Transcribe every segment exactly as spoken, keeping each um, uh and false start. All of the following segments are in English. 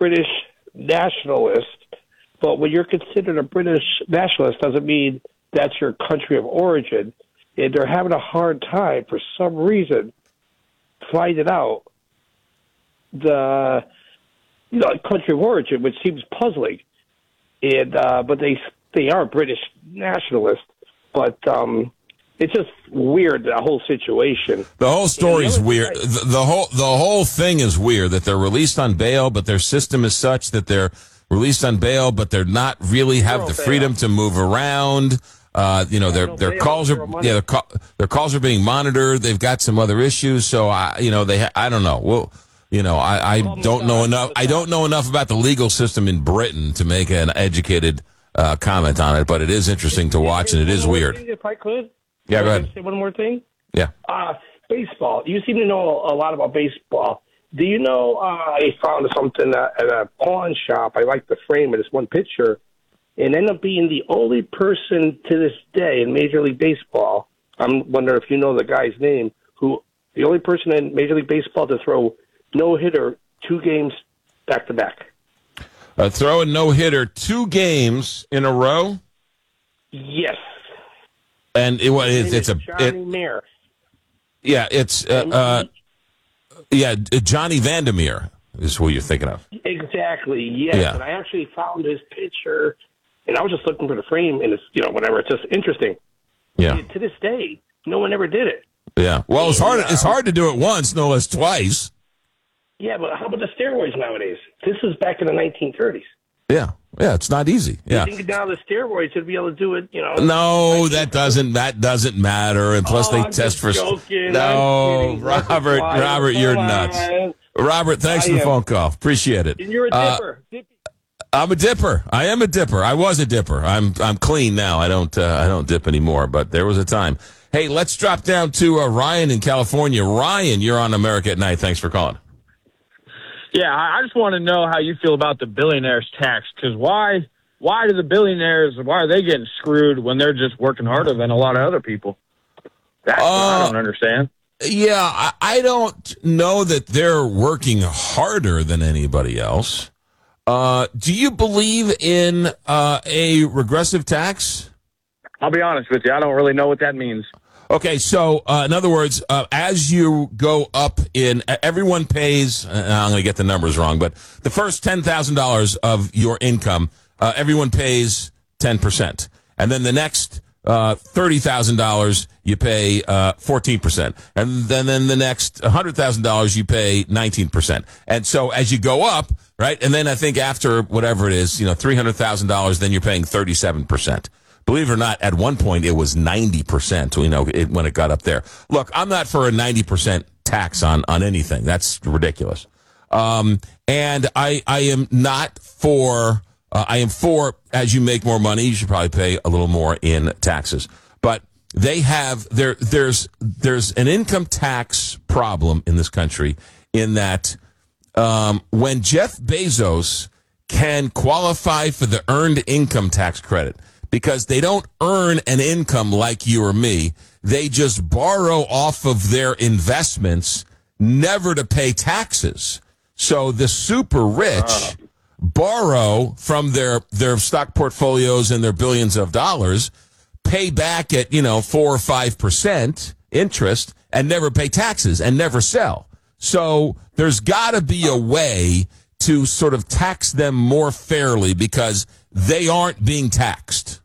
British nationalist, but when you're considered a British nationalist doesn't mean that's your country of origin. And they're having a hard time, for some reason, finding out the you know, country of origin, which seems puzzling. And uh, but they they are British nationalists, but um, it's just weird, the whole situation. The whole story is weird. The, the whole the whole thing is weird, that they're released on bail, but their system is such that they're released on bail, but they're not really have the freedom to move around. Uh, you know, their their calls are yeah, their, call, their calls are being monitored. They've got some other issues, so I you know they ha- I don't know. Well, you know, I, I don't know enough. I don't know enough about the legal system in Britain to make an educated uh, comment on it, but it is interesting to watch, and it is weird. If I could, yeah, go ahead. Say one more thing. Yeah. Uh, baseball. You seem to know a lot about baseball. Do you know? Uh, I found something at a pawn shop. I like the frame of this one picture. And ended up being the only person to this day in Major League Baseball, I'm wondering if you know the guy's name, who the only person in Major League Baseball to throw no-hitter two games back-to-back. Uh, throw a no-hitter two games in a row? Yes. And it was it's, it's a Johnny it, Mayer. Yeah, it's uh, uh, yeah Johnny Vandermeer is who you're thinking of. Exactly. Yes. Yeah. And I actually found his picture, and I was just looking for the frame, and it's you know whatever. It's just interesting. Yeah. And to this day, no one ever did it. Yeah. Well, it's hard. It's hard to do it once, no less twice. Yeah, but how about the steroids nowadays? This is back in the nineteen thirties. Yeah. Yeah, it's not easy. Yeah. You think now the steroids would be able to do it, you know? No, that doesn't that doesn't matter. And plus, oh, they I'm test for. Joking. No, Robert. Robert, you're nuts. Robert, thanks for the phone call. Appreciate it. And you're a dipper. Uh, I'm a dipper. I am a dipper. I was a dipper. I'm I'm clean now. I don't uh, I don't dip anymore. But there was a time. Hey, let's drop down to uh, Ryan in California. Ryan, you're on America at Night. Thanks for calling. Yeah, I just want to know how you feel about the billionaires tax. Because why why do the billionaires, why are they getting screwed when they're just working harder than a lot of other people? That's uh, what I don't understand. Yeah, I, I don't know that they're working harder than anybody else. Uh, do you believe in uh, a regressive tax? I'll be honest with you. I don't really know what that means. Okay, so uh, in other words, uh, as you go up in, everyone pays, uh, I'm going to get the numbers wrong, but the first ten thousand dollars of your income, uh, everyone pays ten percent. And then the next uh, thirty thousand dollars, you pay uh, fourteen percent. And then, then the next one hundred thousand dollars, you pay nineteen percent. And so as you go up, right, and then I think after whatever it is, you know, three hundred thousand dollars, then you're paying thirty-seven percent. Believe it or not, at one point it was ninety percent, you know, it, when it got up there. Look, I'm not for a ninety percent tax on, on anything. That's ridiculous. Um, and I, I am not for, uh, I am for, as you make more money, you should probably pay a little more in taxes. But they have, there, there's, there's an income tax problem in this country in that, um, when Jeff Bezos can qualify for the earned income tax credit, because they don't earn an income like you or me. They just borrow off of their investments, never to pay taxes. So the super rich uh. borrow from their, their stock portfolios and their billions of dollars, pay back at, you know, four or five percent interest and never pay taxes and never sell. So there's got to be a way to sort of tax them more fairly because they aren't being taxed.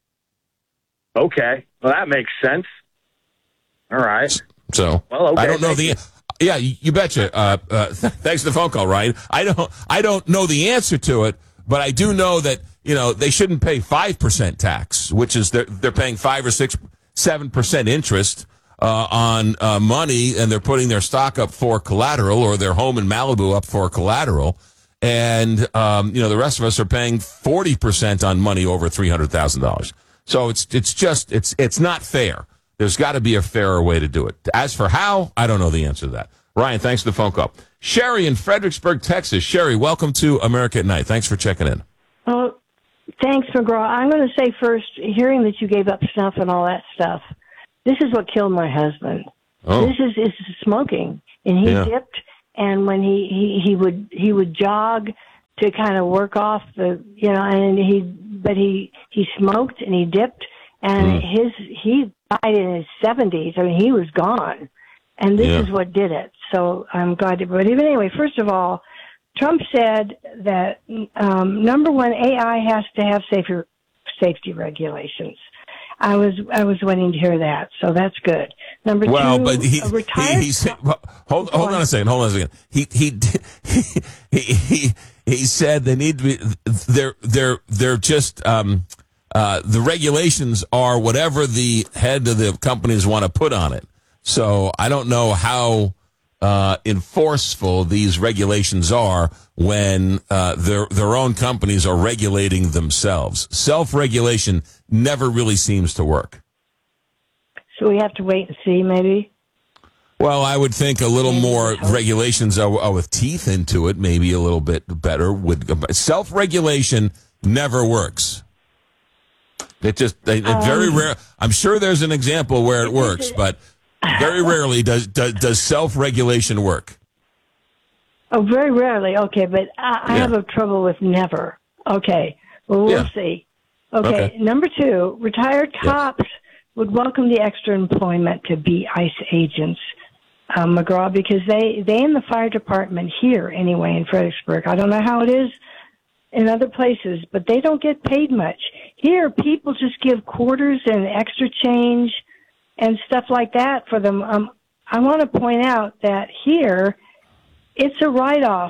Okay. Well, that makes sense. All right. So, well, okay, I don't know the... You. Yeah, you betcha. Uh, uh, thanks for the phone call, Ryan. I don't, I don't know the answer to it, but I do know that, you know, they shouldn't pay five percent tax, which is they're, they're paying five or six, seven percent interest uh, on uh, money, and they're putting their stock up for collateral or their home in Malibu up for collateral. And, um, you know, the rest of us are paying forty percent on money over three hundred thousand dollars. So it's it's just, it's it's not fair. There's got to be a fairer way to do it. As for how, I don't know the answer to that. Ryan, thanks for the phone call. Sherry in Fredericksburg, Texas. Sherry, welcome to America at Night. Thanks for checking in. Oh, thanks, McGraw. I'm going to say first, hearing that you gave up snuff and all that stuff, this is what killed my husband. Oh. This is, is smoking. And he Yeah. dipped, and when he, he, he would he would jog to kind of work off the, you know, and he, but he, he smoked and he dipped, and mm. his, he died in his seventies. I mean, he was gone, and this yeah. is what did it. So I'm glad to, but even anyway, first of all, Trump said that, um, number one, A I has to have safer safety regulations. I was I was waiting to hear that, so that's good. Number well, two, but he, a retired. He, he said, well, hold hold on a second. Hold on a second. He he he he he said they need to be. They're they're they're just um, uh, the regulations are whatever the head of the companies want to put on it. So I don't know how uh, enforceful these regulations are when uh, their their own companies are regulating themselves. Self-regulation never really seems to work. So we have to wait and see, maybe? Well, I would think a little maybe more regulations are, are with teeth into it, maybe a little bit better. With self-regulation never works. It just it, it very um, rare. I'm sure there's an example where it works, but very rarely does does, does self-regulation work. Oh, very rarely. Okay, but I, I yeah. have a trouble with never. Okay, well, we'll yeah. see. Okay. okay, number two, retired cops yes. would welcome the extra employment to be ICE agents, um, McGraw, because they, they in the fire department here, anyway, in Fredericksburg, I don't know how it is in other places, but they don't get paid much. Here, people just give quarters and extra change and stuff like that for them. Um, I want to point out that here, it's a write-off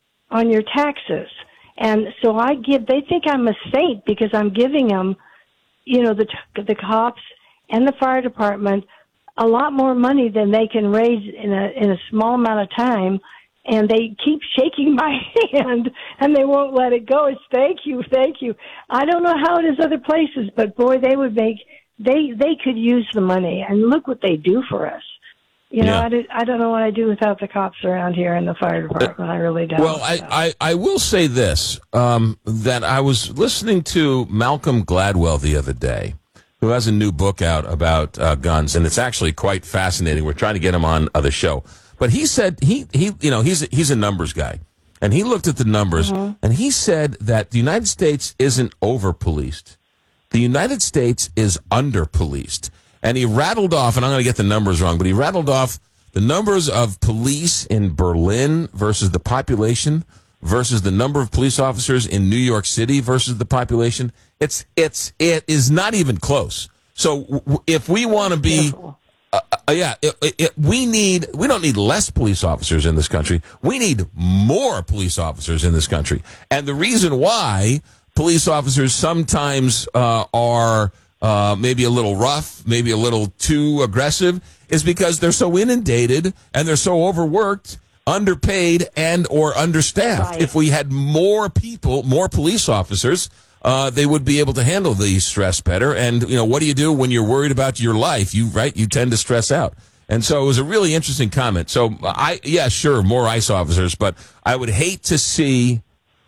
on your taxes. And so I give, they think I'm a saint because I'm giving them, you know, the the cops and the fire department a lot more money than they can raise in a in a small amount of time. And they keep shaking my hand and they won't let it go. It's thank you, thank you. I don't know how it is other places, but boy, they would make, they, they could use the money, and look what they do for us. You know, yeah. I, do, I don't know what I do without the cops around here in the fire department. I really don't. Well, I, so. I, I will say this, um, that I was listening to Malcolm Gladwell the other day, who has a new book out about uh, guns, and it's actually quite fascinating. We're trying to get him on uh, the show. But he said, he, he you know, he's, he's a numbers guy, and he looked at the numbers, mm-hmm. and he said that the United States isn't over-policed. The United States is under-policed. And he rattled off, and I'm going to get the numbers wrong, but he rattled off the numbers of police in Berlin versus the population versus the number of police officers in New York City versus the population. It's it's it is not even close. So w- if we want to be, uh, uh, yeah, it, it, we need we don't need less police officers in this country. We need more police officers in this country, and the reason why police officers sometimes uh, are. Uh, maybe a little rough, maybe a little too aggressive, is because they're so inundated and they're so overworked, underpaid, and or understaffed. Right. If we had more people, more police officers, uh, they would be able to handle the stress better. And, you know, what do you do when you're worried about your life? You, right, you tend to stress out. And so it was a really interesting comment. So I, yeah, sure, more ICE officers, but I would hate to see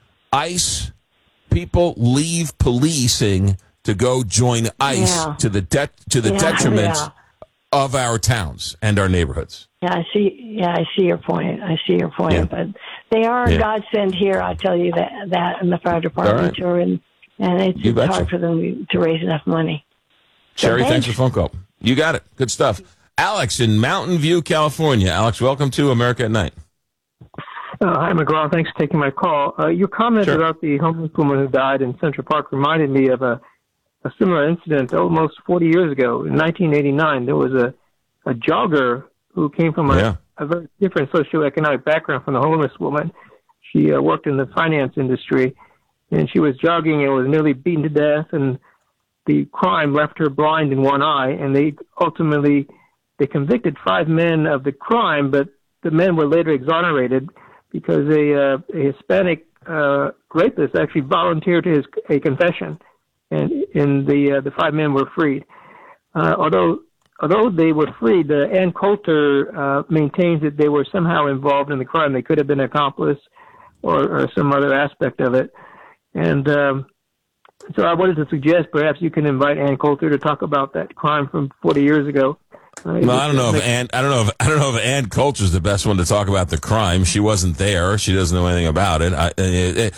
ICE people leave policing to go join ICE yeah. to the de- to the yeah, detriment yeah. of our towns and our neighborhoods. Yeah, I see. Yeah, I see your point. I see your point. Yeah. But they are a yeah. godsend here. I tell you that that in the fire department right. too, and and it's, it's hard for them to raise enough money. Sherry, so thanks. thanks for the phone call. You got it. Good stuff. Alex in Mountain View, California. Alex, welcome to America at Night. Uh, hi, McGraw. Thanks for taking my call. Uh, your comment sure. about the homeless woman who died in Central Park reminded me of a a similar incident almost forty years ago. In nineteen eighty-nine, there was a, a jogger who came from a, yeah. a very different socioeconomic background from the homeless woman. She uh, worked in the finance industry, and she was jogging and was nearly beaten to death, and the crime left her blind in one eye, and they ultimately they convicted five men of the crime, but the men were later exonerated because a, uh, a Hispanic uh, rapist actually volunteered his a confession. And, and the uh, the five men were freed. Uh, although although they were freed, uh, Ann Coulter uh, maintains that they were somehow involved in the crime. They could have been an accomplice or, or some other aspect of it. And um, so I wanted to suggest perhaps you can invite Ann Coulter to talk about that crime from forty years ago. Uh, well, I don't know if Ann. I don't know if I don't know if Ann Coulter's the best one to talk about the crime. She wasn't there. She doesn't know anything about it. I, it, it